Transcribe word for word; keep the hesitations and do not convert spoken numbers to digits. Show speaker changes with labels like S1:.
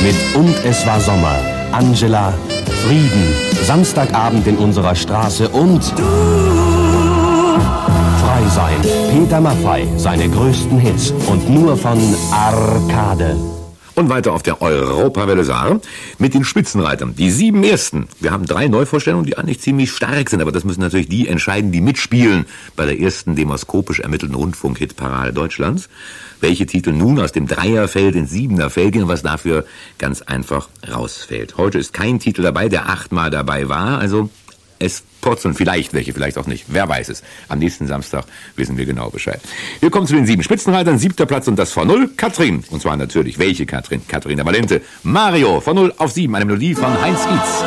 S1: mit Und es war Sommer, Angela, Frieden, Samstagabend in unserer Straße und Frei sein, Peter Maffay, seine größten Hits und nur von Arcade.
S2: Und weiter auf der Europawelle Saar mit den Spitzenreitern. Die sieben ersten. Wir haben drei Neuvorstellungen, die eigentlich ziemlich stark sind, aber das müssen natürlich die entscheiden, die mitspielen bei der ersten demoskopisch ermittelten Rundfunk-Hitparade Deutschlands. Welche Titel nun aus dem Dreierfeld ins Siebenerfeld gehen und was dafür ganz einfach rausfällt. Heute ist kein Titel dabei, der achtmal dabei war, also es purzeln vielleicht welche, vielleicht auch nicht. Wer weiß es. Am nächsten Samstag wissen wir genau Bescheid. Wir kommen zu den sieben Spitzenreitern. Siebter Platz und das von null. Katrin. Und zwar natürlich, welche Katrin? Katharina Valente. Mario von null auf sieben. Eine Melodie von Heinz Gietz.